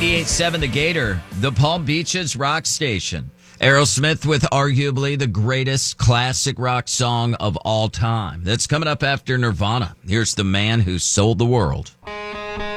98.7 The Gator, the Palm Beaches rock station. Aerosmith with arguably the greatest classic rock song of all time. That's coming up after Nirvana. Here's the man who sold the world.